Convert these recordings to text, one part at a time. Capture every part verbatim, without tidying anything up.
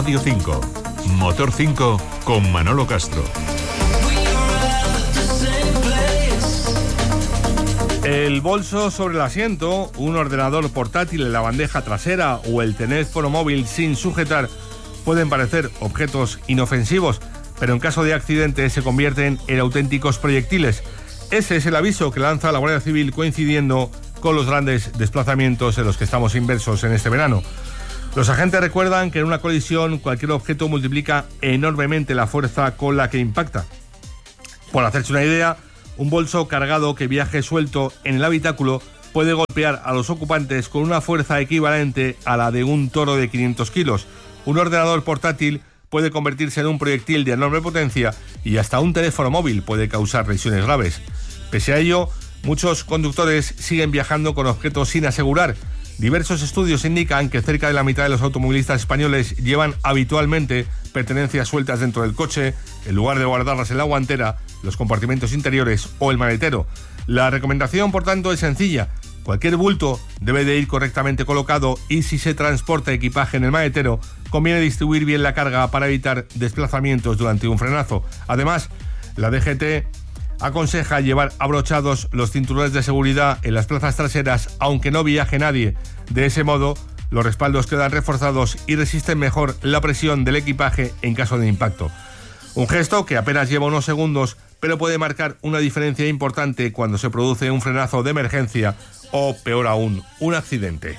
Radio cinco. Motor cinco con Manolo Castro. El bolso sobre el asiento, un ordenador portátil en la bandeja trasera o el teléfono móvil sin sujetar pueden parecer objetos inofensivos, pero en caso de accidente se convierten en auténticos proyectiles. Ese es el aviso que lanza la Guardia Civil coincidiendo con los grandes desplazamientos en los que estamos inmersos en este verano. Los agentes recuerdan que en una colisión cualquier objeto multiplica enormemente la fuerza con la que impacta. Por hacerse una idea, un bolso cargado que viaje suelto en el habitáculo puede golpear a los ocupantes con una fuerza equivalente a la de un toro de quinientos kilos. Un ordenador portátil puede convertirse en un proyectil de enorme potencia y hasta un teléfono móvil puede causar lesiones graves. Pese a ello, muchos conductores siguen viajando con objetos sin asegurar. Diversos estudios indican que cerca de la mitad de los automovilistas españoles llevan habitualmente pertenencias sueltas dentro del coche, en lugar de guardarlas en la guantera, los compartimentos interiores o el maletero. La recomendación, por tanto, es sencilla. Cualquier bulto debe de ir correctamente colocado y si se transporta equipaje en el maletero, conviene distribuir bien la carga para evitar desplazamientos durante un frenazo. Además, la D G T aconseja llevar abrochados los cinturones de seguridad en las plazas traseras, aunque no viaje nadie. De ese modo, los respaldos quedan reforzados y resisten mejor la presión del equipaje en caso de impacto. Un gesto que apenas lleva unos segundos, pero puede marcar una diferencia importante cuando se produce un frenazo de emergencia o, peor aún, un accidente.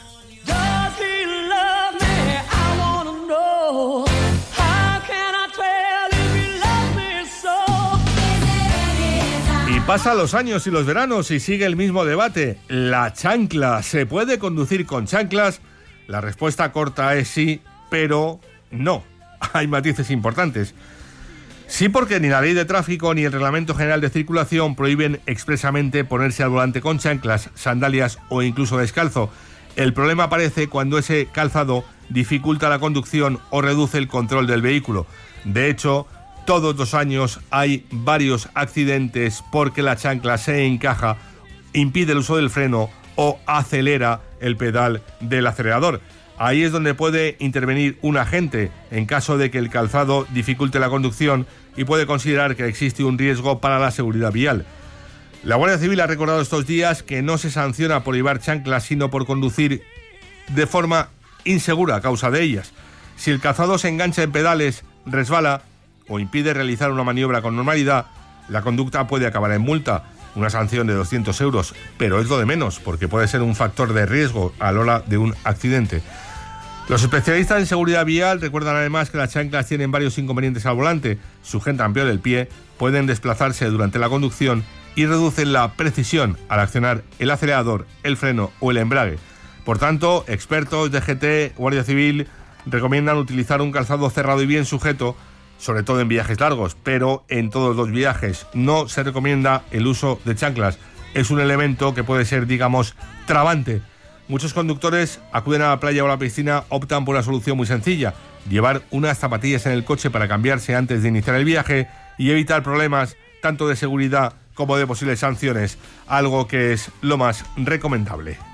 Pasan los años y los veranos y sigue el mismo debate. ¿La chancla se puede conducir con chanclas? La respuesta corta es sí, pero no. Hay matices importantes. Sí, porque ni la ley de tráfico ni el Reglamento General de Circulación prohíben expresamente ponerse al volante con chanclas, sandalias o incluso descalzo. El problema aparece cuando ese calzado dificulta la conducción o reduce el control del vehículo. De hecho, todos los años hay varios accidentes porque la chancla se encaja, impide el uso del freno o acelera el pedal del acelerador. Ahí es donde puede intervenir un agente en caso de que el calzado dificulte la conducción y puede considerar que existe un riesgo para la seguridad vial. La Guardia Civil ha recordado estos días que no se sanciona por llevar chanclas, sino por conducir de forma insegura a causa de ellas. Si el calzado se engancha en pedales, resbala o impide realizar una maniobra con normalidad, la conducta puede acabar en multa, una sanción de doscientos euros, pero es lo de menos, porque puede ser un factor de riesgo a la hora de un accidente. Los especialistas en seguridad vial recuerdan además que las chanclas tienen varios inconvenientes al volante, sujetan peor el pie, pueden desplazarse durante la conducción y reducen la precisión al accionar el acelerador, el freno o el embrague. Por tanto, expertos, D G T, Guardia Civil recomiendan utilizar un calzado cerrado y bien sujeto, sobre todo en viajes largos, pero en todos los viajes no se recomienda el uso de chanclas. Es un elemento que puede ser, digamos, trabante. Muchos conductores acuden a la playa o a la piscina, optan por una solución muy sencilla: llevar unas zapatillas en el coche para cambiarse antes de iniciar el viaje y evitar problemas tanto de seguridad como de posibles sanciones, algo que es lo más recomendable.